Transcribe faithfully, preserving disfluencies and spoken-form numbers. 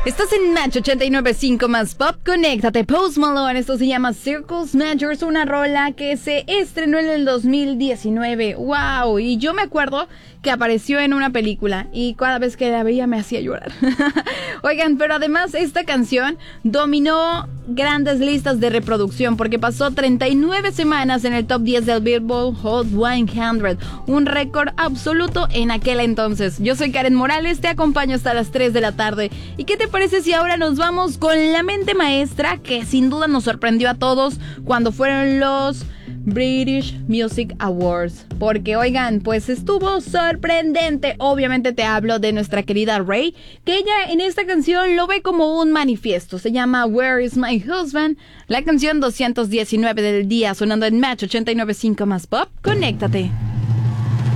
Estás en Match ochenta y nueve punto cinco más Pop, conéctate. Post Malone, esto se llama Circles Majors, una rola que se estrenó en el dos mil diecinueve. ¡Wow! Y yo me acuerdo que apareció en una película y cada vez que la veía me hacía llorar. Oigan, pero además esta canción dominó grandes listas de reproducción porque pasó treinta y nueve semanas en el top diez del Billboard Hot cien, un récord absoluto en aquel entonces. Yo soy Karen Morales, te acompaño hasta las tres de la tarde. ¿Y qué te parece si ahora nos vamos con la mente maestra que sin duda nos sorprendió a todos cuando fueron los British Music Awards? Porque oigan, pues estuvo sorprendente. Obviamente te hablo de nuestra querida Ray, que ella en esta canción lo ve como un manifiesto. Se llama Where is my husband? La canción doscientos diecinueve del día, sonando en Match ochenta y nueve punto cinco más Pop. Conéctate.